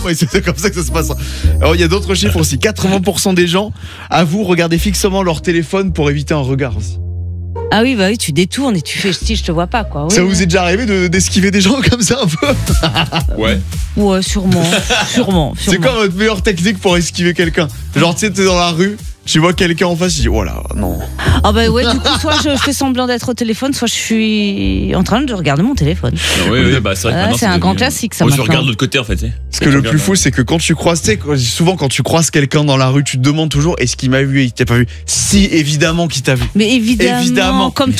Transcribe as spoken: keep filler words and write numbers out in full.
Ouais, c'est comme ça que ça se passe. Alors il y a d'autres chiffres aussi. quatre-vingts pour cent des gens avouent regarder fixement leur téléphone pour éviter un regard aussi. Ah oui, bah oui, tu détournes et tu fais si je te vois pas, quoi. Oui, ça oui. vous est déjà arrivé de, d'esquiver des gens comme ça un peu? Ouais. Ouais, sûrement. sûrement, sûrement. C'est quoi votre meilleure technique pour esquiver quelqu'un? Genre, tu sais, t'es dans la rue, tu vois quelqu'un en face, tu dis, oh là, non. Ah bah ouais, du coup, soit je fais semblant d'être au téléphone, soit je suis en train de regarder mon téléphone. Oui, oui, bah c'est vrai que Ah, maintenant, c'est un grand classique, ça, Moi, je maintenant. regarde de l'autre côté, en fait. tu sais. Parce que le plus fou, c'est que quand tu croises, tu sais, quand- souvent quand tu croises quelqu'un dans la rue, tu te demandes toujours, est-ce qu'il m'a vu et il t'a pas vu? Si, évidemment qu'il t'a vu. Mais évidemment, Évidemment. comme